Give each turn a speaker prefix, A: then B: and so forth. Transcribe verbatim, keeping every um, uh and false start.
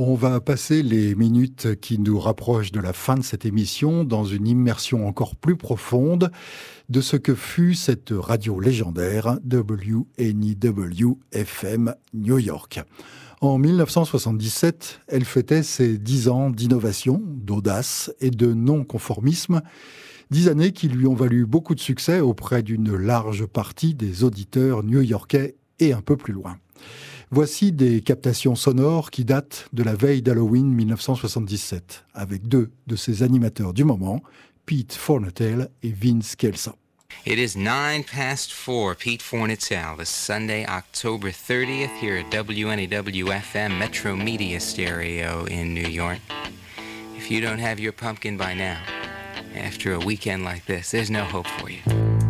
A: On va passer les minutes qui nous rapprochent de la fin de cette émission dans une immersion encore plus profonde de ce que fut cette radio légendaire W N E W F M New York. En mille neuf cent soixante-dix-sept, elle fêtait ses dix ans d'innovation, d'audace et de non-conformisme. Dix années qui lui ont valu beaucoup de succès auprès d'une large partie des auditeurs new-yorkais et un peu plus loin. Voici des captations sonores qui datent de la veille d'Halloween mille neuf cent soixante-dix-sept, avec deux de ses animateurs du moment, Pete Fornatale et Vince Kelsa.
B: It is nine past four, Pete Fornatale, this Sunday, October thirtieth, here at W N E W F M Metro Media Stereo in New York. If you don't have your pumpkin by now, after a weekend like this, there's no hope for you.